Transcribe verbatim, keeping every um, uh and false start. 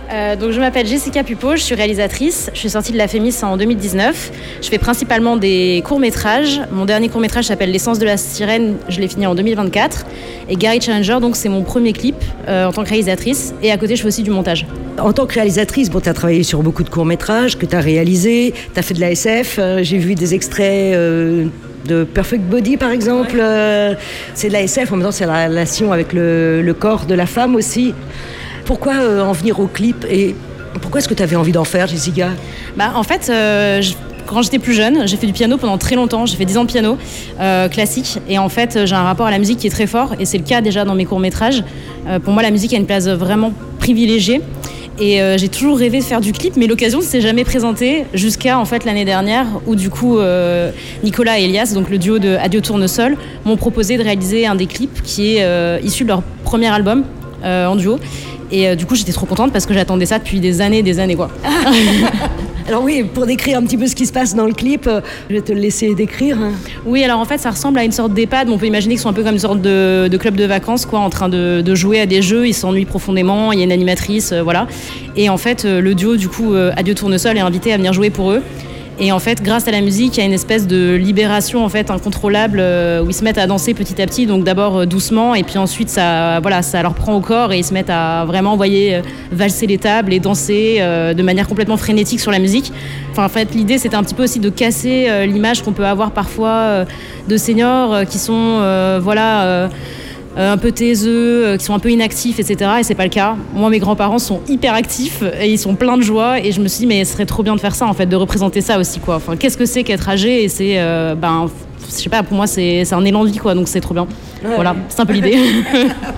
Euh, donc je m'appelle Jessica Pupo, je suis réalisatrice. Je suis sortie de la Fémis en deux mille dix-neuf. Je fais principalement des courts-métrages. Mon dernier court-métrage s'appelle L'essence de la sirène. Je l'ai fini en deux mille vingt-quatre. Et Gary Challenger, donc c'est mon premier clip euh, en tant que réalisatrice. Et à côté, je fais aussi du montage. En tant que réalisatrice, bon, tu as travaillé sur beaucoup de courts-métrages que tu as réalisés. Tu as fait de la S F. Euh, j'ai vu des extraits euh, de Perfect Body, par exemple. Ouais. Euh, c'est de la S F. En même temps, c'est la relation avec le, le corps de la femme aussi. Pourquoi euh, en venir au clip et pourquoi est-ce que tu avais envie d'en faire, Jessica ? Bah, en fait, euh, je, quand j'étais plus jeune, j'ai fait du piano pendant très longtemps. J'ai fait dix ans de piano euh, classique. Et en fait, j'ai un rapport à la musique qui est très fort. Et c'est le cas déjà dans mes courts-métrages. Euh, pour moi, la musique a une place vraiment privilégiée. Et euh, j'ai toujours rêvé de faire du clip, mais l'occasion ne s'est jamais présentée jusqu'à en fait, l'année dernière où du coup euh, Nicolas et Elias, donc le duo de Adieu Tournesol, m'ont proposé de réaliser un des clips qui est euh, issu de leur premier album euh, en duo. Et euh, du coup, j'étais trop contente parce que j'attendais ça depuis des années, des années, quoi. Alors oui, pour décrire un petit peu ce qui se passe dans le clip, euh, je vais te le laisser décrire. Oui, alors en fait, ça ressemble à une sorte d'EHPAD. On peut imaginer qu'ils sont un peu comme une sorte de, de club de vacances, quoi, en train de, de jouer à des jeux. Ils s'ennuient profondément. Il y a une animatrice, euh, voilà. Et en fait, euh, le duo, du coup, euh, Adieu Tournesol est invité à venir jouer pour eux. Et en fait, grâce à la musique, il y a une espèce de libération en fait incontrôlable euh, où ils se mettent à danser petit à petit. Donc d'abord euh, doucement, et puis ensuite ça, voilà, ça leur prend au corps et ils se mettent à vraiment, voyez, euh, valser les tables et danser euh, de manière complètement frénétique sur la musique. Enfin, en fait, l'idée, c'était un petit peu aussi de casser euh, l'image qu'on peut avoir parfois euh, de seniors euh, qui sont, euh, voilà. Euh, Euh, un peu taiseux, euh, qui sont un peu inactifs, et cetera. Et c'est pas le cas. Moi, mes grands-parents sont hyper actifs et ils sont pleins de joie. Et je me suis dit, mais ce serait trop bien de faire ça, en fait, de représenter ça aussi, quoi. Enfin, qu'est-ce que c'est qu'être âgé ? Et c'est, euh, ben, je sais pas, pour moi, c'est, c'est un élan de vie, quoi. Donc c'est trop bien. Ouais. Voilà, c'est un peu l'idée.